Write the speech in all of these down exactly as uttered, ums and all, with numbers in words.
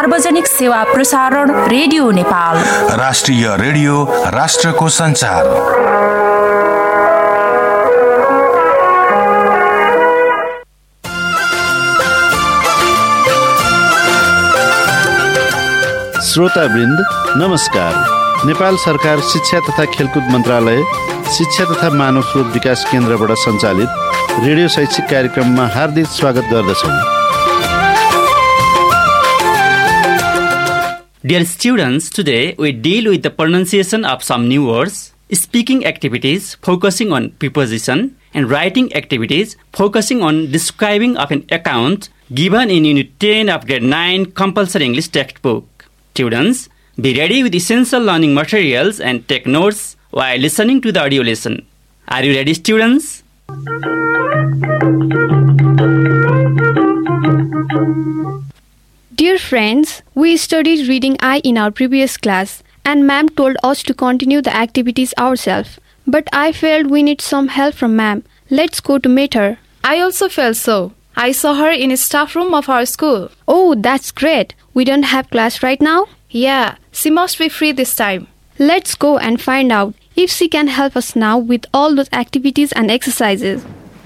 सार्वजनिक सेवा प्रसारण रेडियो नेपाल। राष्ट्रिय रेडियो, राष्ट्रको संचार। श्रोतावृन्द नमस्कार। नेपाल सरकार शिक्षा तथा खेलकुद मन्त्रालय, शिक्षा तथा मानव स्रोत विकास केन्द्रबाट सञ्चालित रेडियो शैक्षिक कार्यक्रममा हार्दिक स्वागत गर्दछौँ। Dear students, today we deal with the pronunciation of some new words, speaking activities focusing on preposition, and writing activities focusing on describing of an account given in Unit ten of Grade nine Compulsory English Textbook. Students, be ready with essential learning materials and take notes while listening to the audio lesson. Are you ready, students? Dear friends, we studied reading I in our previous class and ma'am told us to continue the activities ourselves. But I felt we need some help from ma'am. Let's go to meet her. I also felt so. I saw her in a staff room of our school. Oh, that's great. We don't have class right now? Yeah, she must be free this time. Let's go and find out if she can help us now with all those activities and exercises.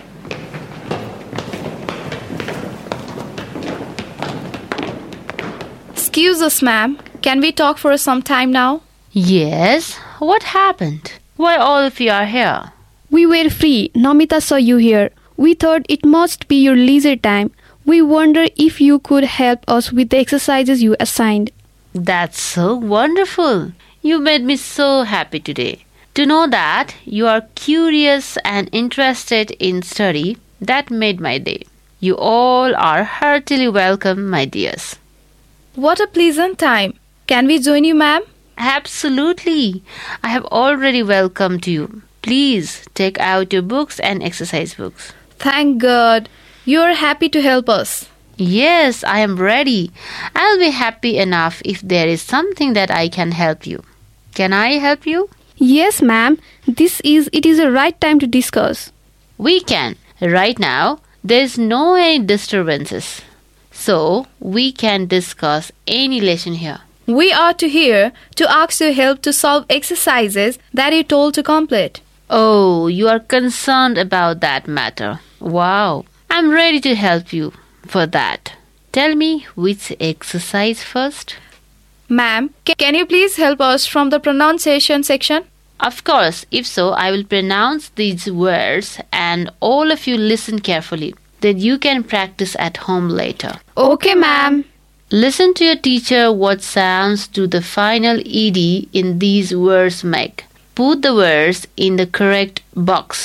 Excuse us, ma'am. Can we talk for some time now? Yes. What happened? Why all of you are here? We were free. Namita saw you here. We thought it must be your leisure time. We wonder if you could help us with the exercises you assigned. That's so wonderful. You made me so happy today. To know that you are curious and interested in study, that made my day. You all are heartily welcome, my dears. What a pleasant time. Can we join you, ma'am? Absolutely. I have already welcomed you. Please take out your books and exercise books. Thank God. You are happy to help us. Yes, I am ready. I'll be happy enough if there is something that I can help you. Can I help you? Yes, ma'am. This is, it is the right time to discuss. We can. Right now, there is no any disturbances. So, we can discuss any lesson here. We are to here to ask your help to solve exercises that you told to complete. Oh, you are concerned about that matter. Wow. I'm ready to help you for that. Tell me which exercise first. Ma'am, can you please help us from the pronunciation section? Of course. If so, I will pronounce these words and all of you listen carefully. Then you can practice at home later. Okay, ma'am. Listen to your teacher what sounds do the final ed in these words make. Put the words in the correct box.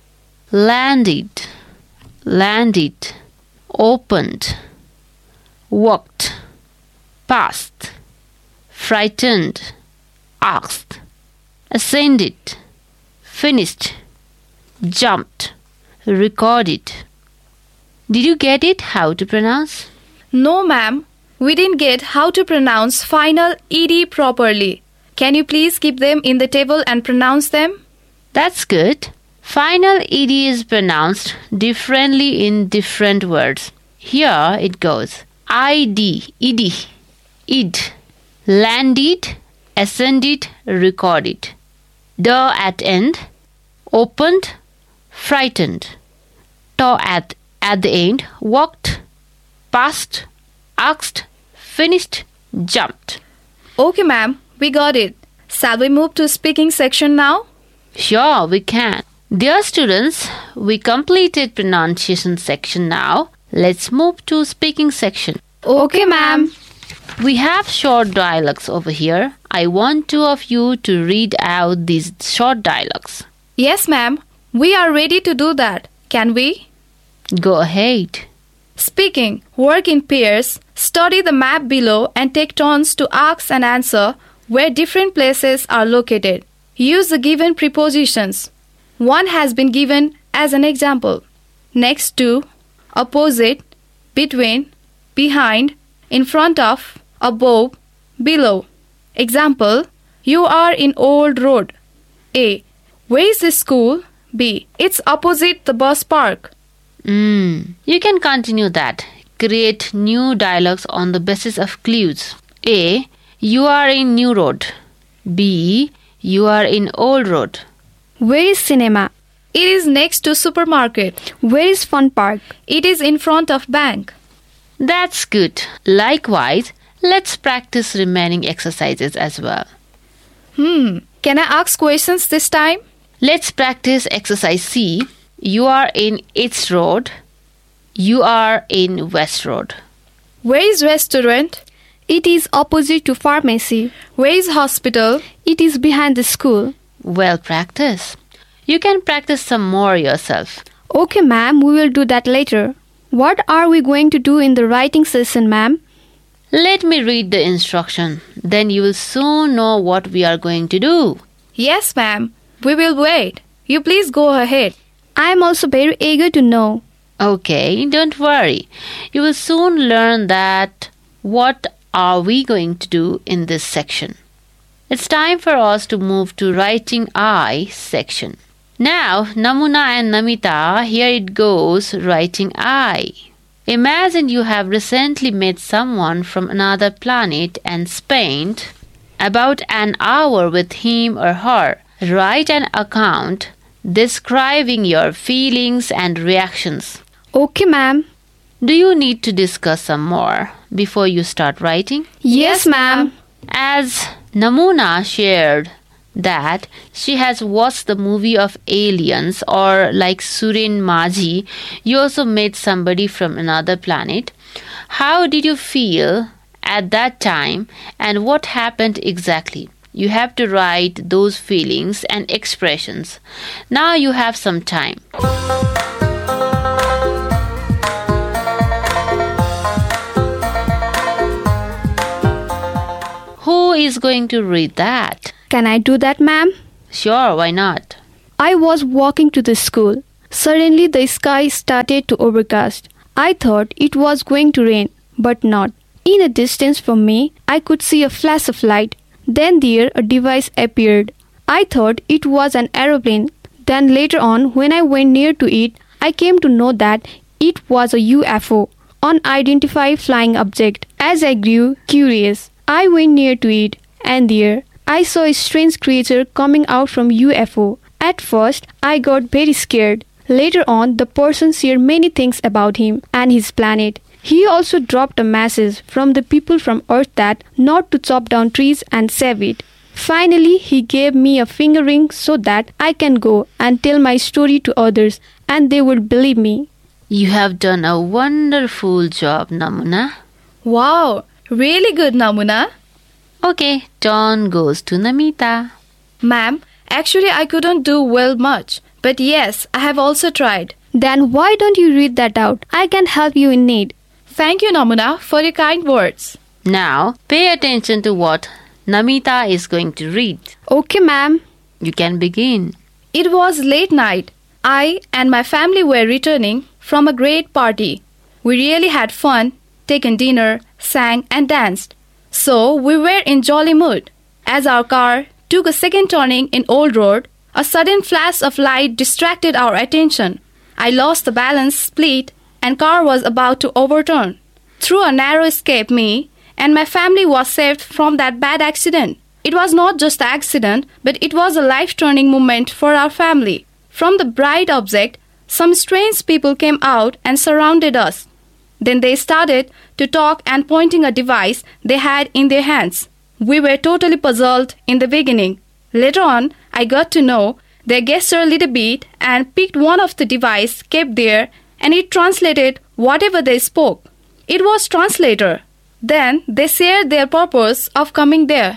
Landed, landed, opened, walked, passed, frightened, asked, ascended, finished, jumped, recorded. Did you get it how to pronounce? No, ma'am. We didn't get how to pronounce final ed properly. Can you please keep them in the table and pronounce them? That's good. Final ed is pronounced differently in different words. Here it goes. Id, id, id, landed, ascended, recorded. The at end, opened, frightened. To at At the end, walked, passed, asked, finished, jumped. Okay, ma'am. We got it. Shall we move to speaking section now? Sure, we can. Dear students, we completed pronunciation section now. Let's move to speaking section. Okay, ma'am. We have short dialogues over here. I want two of you to read out these short dialogues. Yes, ma'am. We are ready to do that. Can we? Go ahead. Speaking, work in pairs, study the map below and take turns to ask and answer where different places are located. Use the given prepositions. One has been given as an example. Next to, opposite, between, behind, in front of, above, below. Example, you are in Old Road. A. Where is the school? B. It's opposite the bus park. Mm, you can continue that. create new dialogues on the basis of clues. A. You are in New Road. B. You are in Old Road. Where is cinema? It is next to supermarket. Where is fun park? It is in front of bank. That's good. Likewise, let's practice remaining exercises as well. Hmm. Can I ask questions this time? Let's practice exercise C. You are in East Road. You are in West Road. Where is restaurant? It is opposite to pharmacy. Where is hospital? It is behind the school. Well practiced. You can practice some more yourself. Okay, ma'am, we will do that later. What are we going to do in the writing session, ma'am? Let me read the instruction. Then you will soon know what we are going to do. Yes, ma'am. We will wait. You please go ahead. I am also very eager to know. Okay, don't worry. You will soon learn that what are we going to do in this section. It's time for us to move to Writing I section. Now, Namuna and Namita, here it goes, Writing I. Imagine you have recently met someone from another planet and spent about an hour with him or her. Write an account describing your feelings and reactions. Okay, ma'am. Do you need to discuss some more before you start writing? Yes, ma'am. As Namuna shared that she has watched the movie of Aliens, or like Suren Majhi, you also met somebody from another planet. How did you feel at that time and what happened exactly? You have to write those feelings and expressions. Now you have some time. Who is going to read that? Can I do that, ma'am? Sure, why not? I was walking to the school. Suddenly the sky started to overcast. I thought it was going to rain, but not. In a distance from me, I could see a flash of light. Then there a device appeared. I thought it was an aeroplane. Then later on, when I went near to it, I came to know that it was a U F O, unidentified flying object. As I grew curious, I went near to it, and there I saw a strange creature coming out from U F O. At first, I got very scared. Later on, the person shared many things about him and his planet. He also dropped a message from the people from Earth that not to chop down trees and save it. Finally, he gave me a finger ring so that I can go and tell my story to others and they will believe me. You have done a wonderful job, Namuna. Wow, really good, Namuna. Okay, turn goes to Namita. Ma'am, actually I couldn't do well much. But yes, I have also tried. Then why don't you read that out? I can help you in need. Thank you, Namuna, for your kind words. Now, pay attention to what Namita is going to read. Okay, ma'am. You can begin. It was late night. I and my family were returning from a great party. We really had fun, taken dinner, sang and danced. So we were in jolly mood. As our car took a second turning in Old Road, a sudden flash of light distracted our attention. I lost the balance, split, and car was about to overturn. Through a narrow escape, me and my family was saved from that bad accident. It was not just an accident, but it was a life-turning moment for our family. From the bright object, some strange people came out and surrounded us. Then they started to talk and pointing a device they had in their hands. We were totally puzzled in the beginning. Later on, I got to know they gestured a little bit and picked one of the device kept there and it translated whatever they spoke. It was translator. Then they shared their purpose of coming there.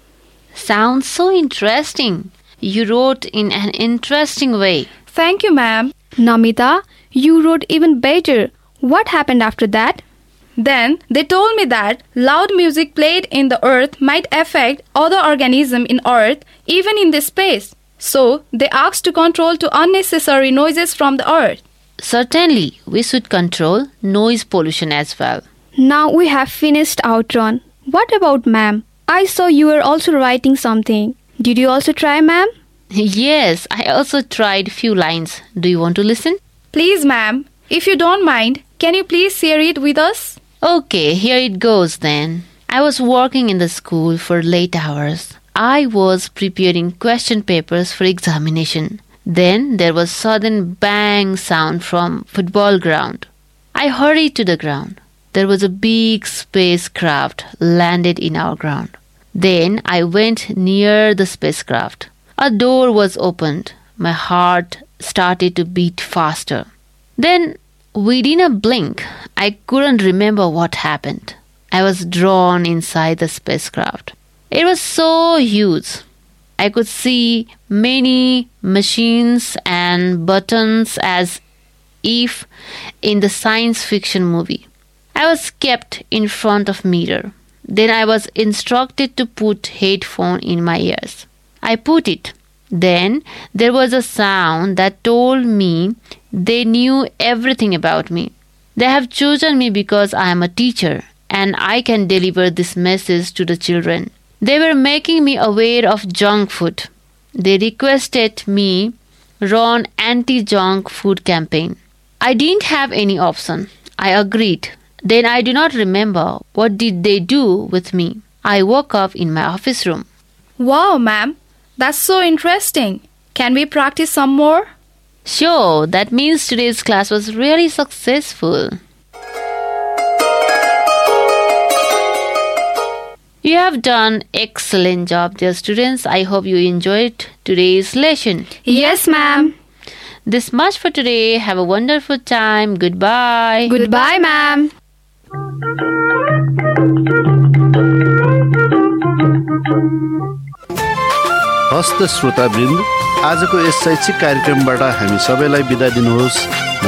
Sounds so interesting. You wrote in an interesting way. Thank you, ma'am. Namita, you wrote even better. What happened after that? Then they told me that loud music played in the earth might affect other organisms in earth, even in the space. So they asked to control to unnecessary noises from the earth. Certainly, we should control noise pollution as well. Now we have finished our turn. What about ma'am? I saw you were also writing something. Did you also try, ma'am? Yes, I also tried few lines. Do you want to listen? Please, ma'am. If you don't mind, Can you please share it with us? Okay, here it goes then. I was working in the school for late hours. I was preparing question papers for examination. Then there was sudden bang sound from football ground. I hurried to the ground. There was a big spacecraft landed in our ground. Then I went near the spacecraft. A door was opened. My heart started to beat faster. Then, within a blink, I couldn't remember what happened. I was drawn inside the spacecraft. It was so huge. I could see many machines and buttons as if in the science fiction movie. I was kept in front of mirror. Then I was instructed to put headphone in my ears. I put it. Then there was a sound that told me they knew everything about me. They have chosen me because I am a teacher and I can deliver this message to the children. They were making me aware of junk food. They requested me run anti-junk food campaign. I didn't have any option. I agreed. Then I do not remember what did they do with me. I woke up in my office room. Wow, ma'am. That's so interesting. Can we practice some more? Sure, that means today's class was really successful. You have done excellent job, dear students. I hope you enjoyed today's lesson. Yes, ma'am. This much for today. Have a wonderful time. Goodbye. Goodbye, ma'am. हस्त श्रोतावृन्द, आजको yes शैक्षिक कार्यक्रमबाट हामी सबैलाई बिदा दिनुहोस्।